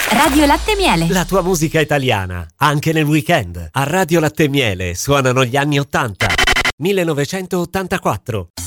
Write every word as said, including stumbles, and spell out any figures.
Radio Latte e Miele. La tua musica italiana, anche nel weekend. A Radio Latte e Miele suonano gli anni ottanta. millenovecentottantaquattro.